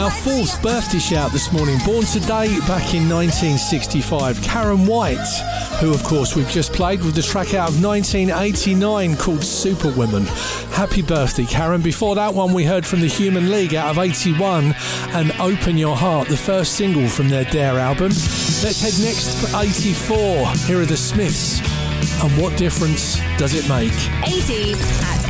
Our fourth birthday shout this morning, born today back in 1965, Karen White, who of course we've just played with the track out of 1989 called Superwoman. Happy birthday, Karen. Before that one we heard from the Human League out of 81 and Open Your Heart, the first single from their Dare album. Let's head next for 84. Here are the Smiths, and What Difference Does It Make? 80s at